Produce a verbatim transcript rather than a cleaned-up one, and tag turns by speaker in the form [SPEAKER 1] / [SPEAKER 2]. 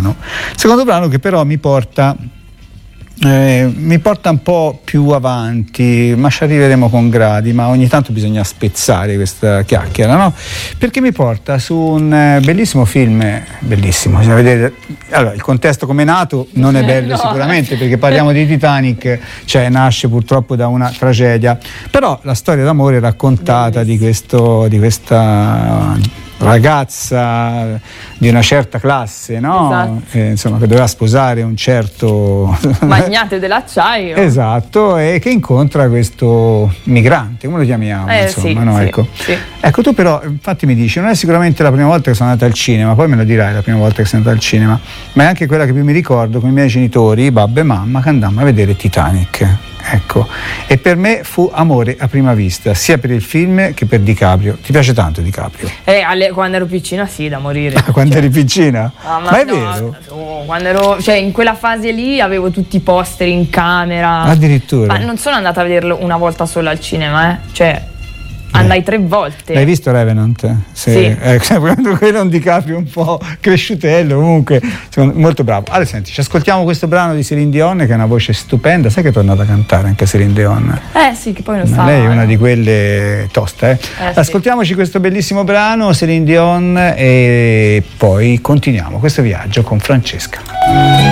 [SPEAKER 1] brano. Secondo brano che però mi porta Eh, mi porta un po' più avanti, ma ci arriveremo con gradi, ma ogni tanto bisogna spezzare questa chiacchiera, no? Perché mi porta su un eh, bellissimo film, bellissimo, bisogna vedere. Allora, il contesto come è nato non è bello, no, sicuramente, perché parliamo di Titanic, cioè nasce purtroppo da una tragedia, però la storia d'amore raccontata di questo, di questa ragazza di una certa classe, no?
[SPEAKER 2] Esatto.
[SPEAKER 1] Eh, insomma, che doveva sposare un certo
[SPEAKER 2] magnate dell'acciaio.
[SPEAKER 1] Esatto, e che incontra questo migrante, come lo chiamiamo?
[SPEAKER 2] Eh,
[SPEAKER 1] insomma,
[SPEAKER 2] sì,
[SPEAKER 1] no?
[SPEAKER 2] sì,
[SPEAKER 1] Ecco.
[SPEAKER 2] sì.
[SPEAKER 1] Ecco, tu però infatti mi dici, non è sicuramente la prima volta che sono andata al cinema, poi me lo dirai la prima volta che sono andata al cinema, ma è anche quella che più mi ricordo con i miei genitori, babbo e mamma, che andammo a vedere Titanic. Ecco, e per me fu amore a prima vista, sia per il film che per DiCaprio. Ti piace tanto DiCaprio?
[SPEAKER 2] Eh, alle, quando ero piccina sì, da morire.
[SPEAKER 1] Ah, quando
[SPEAKER 2] cioè,
[SPEAKER 1] eri piccina?
[SPEAKER 2] ah, ma,
[SPEAKER 1] ma è
[SPEAKER 2] no,
[SPEAKER 1] vero?
[SPEAKER 2] oh, quando ero, cioè in quella fase lì avevo tutti i poster in camera.
[SPEAKER 1] Addirittura?
[SPEAKER 2] Ma non sono andata a vederlo una volta sola al cinema, eh. Cioè andai tre volte.
[SPEAKER 1] L'hai visto Revenant?
[SPEAKER 2] Sì.
[SPEAKER 1] Eh, quello è un DiCaprio un po' cresciutello, comunque molto bravo. Allora senti, ci ascoltiamo questo brano di Céline Dion, che è una voce stupenda. Sai che è tornata a cantare anche Céline Dion?
[SPEAKER 2] Eh sì, che poi non sa.
[SPEAKER 1] Lei è una di quelle toste, eh?
[SPEAKER 2] Eh,
[SPEAKER 1] Ascoltiamoci
[SPEAKER 2] sì.
[SPEAKER 1] questo bellissimo brano, Céline Dion, e poi continuiamo questo viaggio con Francesca.